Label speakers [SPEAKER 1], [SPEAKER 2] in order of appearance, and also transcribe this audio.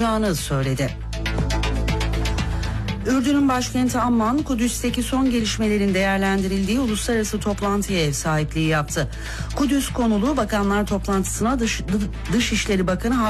[SPEAKER 1] yapılacağını söyledi. Ürdün'ün başkenti Amman, Kudüs'teki son gelişmelerin değerlendirildiği uluslararası toplantıya ev sahipliği yaptı. Kudüs konulu bakanlar toplantısına Dışişleri Bakanı